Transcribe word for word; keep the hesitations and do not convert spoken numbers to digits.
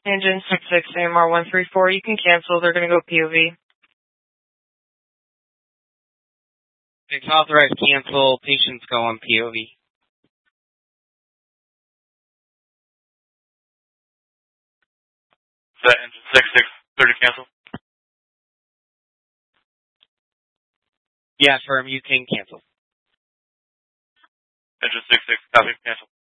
Engine six six A M R one three four, you can cancel. They're going to go P O V. It's authorized cancel. Patients go on P O V. Is that engine six six thirty cancel? Yeah, firm, you can cancel. Engine six six, copy, cancel.